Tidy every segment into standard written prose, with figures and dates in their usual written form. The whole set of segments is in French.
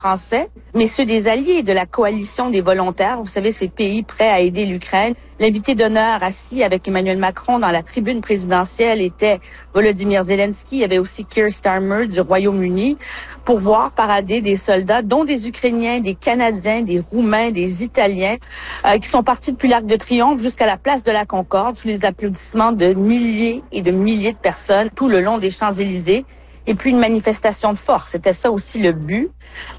français, mais ceux des alliés de la coalition des volontaires. Vous savez, ces pays prêts à aider l'Ukraine. L'invité d'honneur assis avec Emmanuel Macron dans la tribune présidentielle était Volodymyr Zelensky. Il y avait aussi Keir Starmer du Royaume-Uni pour voir parader des soldats, dont des Ukrainiens, des Canadiens, des Roumains, des Italiens, qui sont partis depuis l'Arc de Triomphe jusqu'à la place de la Concorde, sous les applaudissements de milliers et de milliers de personnes tout le long des Champs-Élysées. Et puis une manifestation de force, c'était ça aussi le but.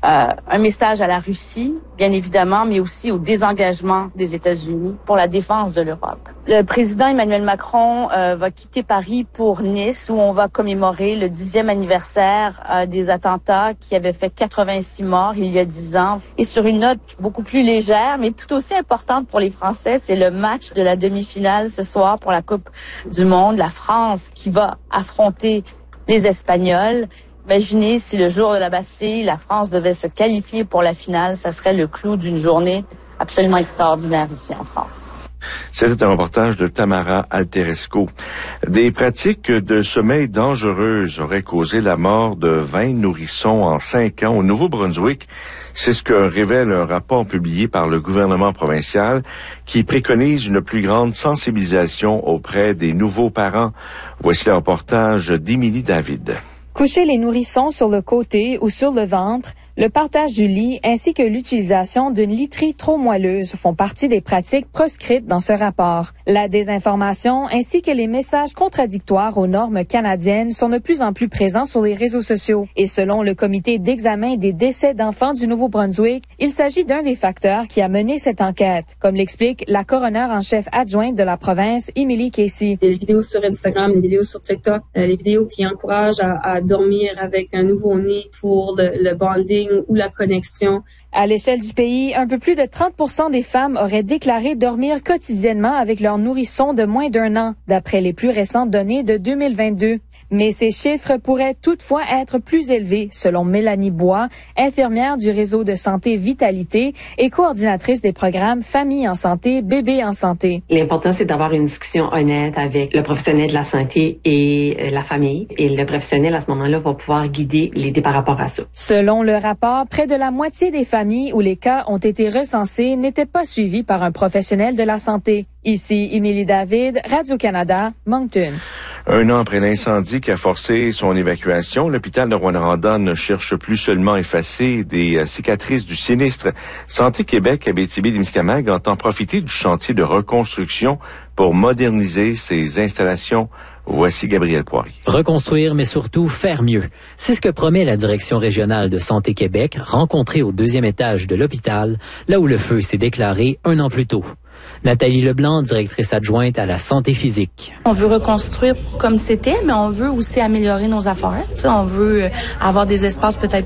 Un message à la Russie, bien évidemment, mais aussi au désengagement des États-Unis pour la défense de l'Europe. Le président Emmanuel Macron va quitter Paris pour Nice, où on va commémorer le 10e anniversaire des attentats qui avaient fait 86 morts il y a 10 ans. Et sur une note beaucoup plus légère, mais tout aussi importante pour les Français, c'est le match de la demi-finale ce soir pour la Coupe du Monde. La France qui va affronter les Espagnols. Imaginez si le jour de la Bastille, la France devait se qualifier pour la finale, ça serait le clou d'une journée absolument extraordinaire ici en France. C'était un reportage de Tamara Alteresco. Des pratiques de sommeil dangereuses auraient causé la mort de 20 nourrissons en 5 ans au Nouveau-Brunswick. C'est ce que révèle un rapport publié par le gouvernement provincial qui préconise une plus grande sensibilisation auprès des nouveaux parents. Voici le reportage d'Émilie David. Coucher les nourrissons sur le côté ou sur le ventre, le partage du lit ainsi que l'utilisation d'une literie trop moelleuse font partie des pratiques proscrites dans ce rapport. La désinformation ainsi que les messages contradictoires aux normes canadiennes sont de plus en plus présents sur les réseaux sociaux. Et selon le comité d'examen des décès d'enfants du Nouveau-Brunswick, il s'agit d'un des facteurs qui a mené cette enquête, comme l'explique la coroner en chef adjointe de la province, Emily Casey. Les vidéos sur Instagram, les vidéos sur TikTok, les vidéos qui encouragent à dormir avec un nouveau-né pour le bonding ou la connexion. À l'échelle du pays, un peu plus de 30% des femmes auraient déclaré dormir quotidiennement avec leur nourrisson de moins d'1 an, d'après les plus récentes données de 2022. Mais ces chiffres pourraient toutefois être plus élevés, selon Mélanie Bois, infirmière du réseau de santé Vitalité et coordinatrice des programmes Famille en santé, Bébé en santé. L'important, c'est d'avoir une discussion honnête avec le professionnel de la santé et la famille. Et le professionnel, à ce moment-là, va pouvoir guider l'idée par rapport à ça. Selon le rapport, près de la moitié des familles où les cas ont été recensés n'étaient pas suivis par un professionnel de la santé. Ici, Émilie David, Radio-Canada, Moncton. 1 an après l'incendie qui a forcé son évacuation, l'hôpital de Rouyn-Noranda ne cherche plus seulement à effacer des cicatrices du sinistre. Santé Québec, Abitibi-Témiscamingue entend profiter du chantier de reconstruction pour moderniser ses installations. Voici Gabriel Poirier. Reconstruire, mais surtout faire mieux. C'est ce que promet la direction régionale de Santé Québec, rencontrée au 2e étage de l'hôpital, là où le feu s'est déclaré 1 an plus tôt. Nathalie Leblanc, directrice adjointe à la santé physique. On veut reconstruire comme c'était, mais on veut aussi améliorer nos affaires. T'sais, on veut avoir des espaces peut-être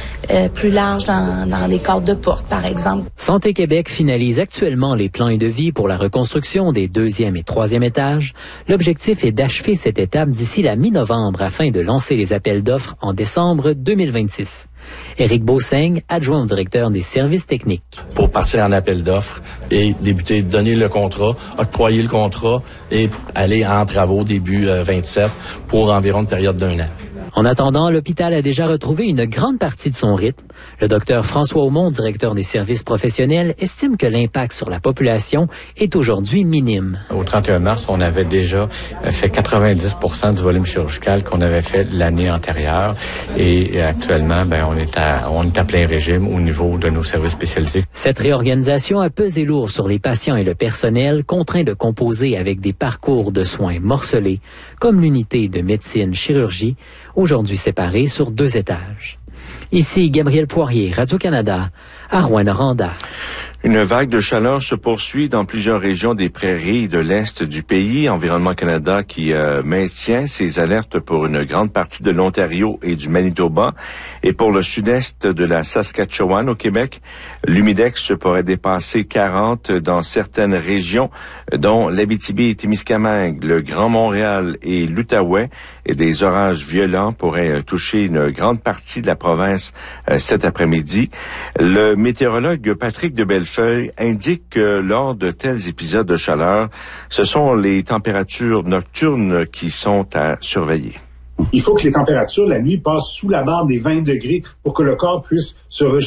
plus larges dans les cadres de porte, par exemple. Santé Québec finalise actuellement les plans et devis pour la reconstruction des 2e et 3e étages. L'objectif est d'achever cette étape d'ici la mi-novembre afin de lancer les appels d'offres en décembre 2026. Éric Beauseigne, adjoint au directeur des services techniques. Pour partir en appel d'offres et débuter, donner le contrat, octroyer le contrat et aller en travaux début 27 pour environ une période d'1 an. En attendant, l'hôpital a déjà retrouvé une grande partie de son rythme. Le docteur François Aumont, directeur des services professionnels, estime que l'impact sur la population est aujourd'hui minime. Au 31 mars, on avait déjà fait 90% du volume chirurgical qu'on avait fait l'année antérieure. Et actuellement, on est à plein régime au niveau de nos services spécialisés. Cette réorganisation a pesé lourd sur les patients et le personnel contraints de composer avec des parcours de soins morcelés, comme l'unité de médecine-chirurgie, aujourd'hui séparée sur 2 étages. Ici Gabriel Poirier, Radio-Canada, à Rouyn-Noranda. Une vague de chaleur se poursuit dans plusieurs régions des prairies de l'Est du pays. Environnement Canada qui maintient ses alertes pour une grande partie de l'Ontario et du Manitoba. Et pour le sud-est de la Saskatchewan au Québec, l'humidex pourrait dépasser 40 dans certaines régions, dont l'Abitibi-Témiscamingue, le Grand Montréal et l'Outaouais. Et des orages violents pourraient toucher une grande partie de la province cet après-midi. Le météorologue Patrick de Bellefeuille indique que lors de tels épisodes de chaleur, ce sont les températures nocturnes qui sont à surveiller. Il faut que les températures la nuit passent sous la barre des 20 degrés pour que le corps puisse se